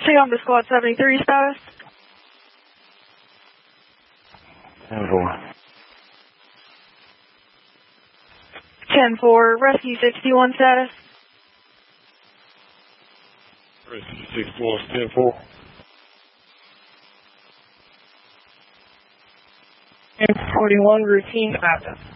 Take on to squad 73 status. 10-4. 10-4, rescue 61 status. Rescue 61, 10-4. 41, routine active.